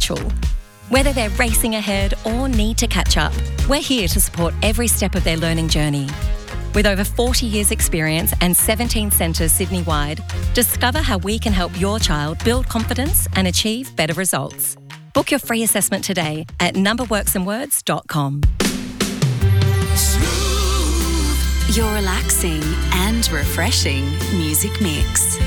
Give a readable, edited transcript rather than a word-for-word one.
essential. Whether they're racing ahead or need to catch up, we're here to support every step of their learning journey. With over 40 years' experience and 17 centres Sydney-wide, discover how we can help your child build confidence and achieve better results. Book your free assessment today at numberworksandwords.com. Your relaxing and refreshing music mix.